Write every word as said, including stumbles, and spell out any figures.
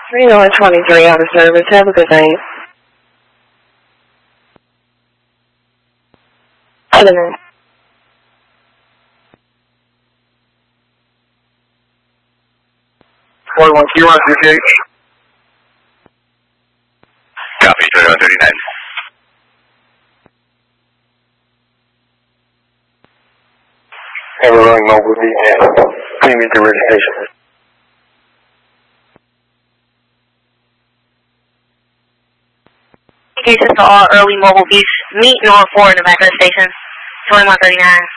three one twenty-three out of service. Have a good night. Good night. forty-one Q one fifty-eight. Copy, twenty-one thirty-nine. Have a running mobile vehicle. Please meet the registration. Cases to all early mobile beats. Meet North four in the back of the station. twenty-one thirty-nine.